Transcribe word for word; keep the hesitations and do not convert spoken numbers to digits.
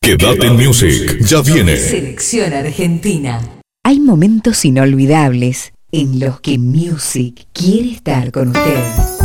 Quédate en Music, ya viene. Selección Argentina. Hay momentos inolvidables en los que Music quiere estar con usted.